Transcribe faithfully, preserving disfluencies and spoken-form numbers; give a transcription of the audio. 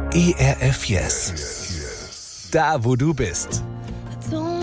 E R F Yes. Da, wo du bist.